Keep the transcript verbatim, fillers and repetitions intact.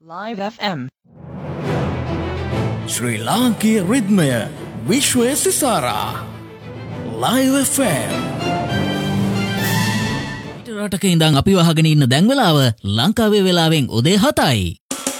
Live F M ශ්‍රී ලාංකීය රිද්මය විශ්වය සිසාරා Live F M. රටක ඉඳන් අපි වහගෙන ඉන්න දැන් වෙලාව ලංකාවේ වෙලාවෙන් උදේ හතයි.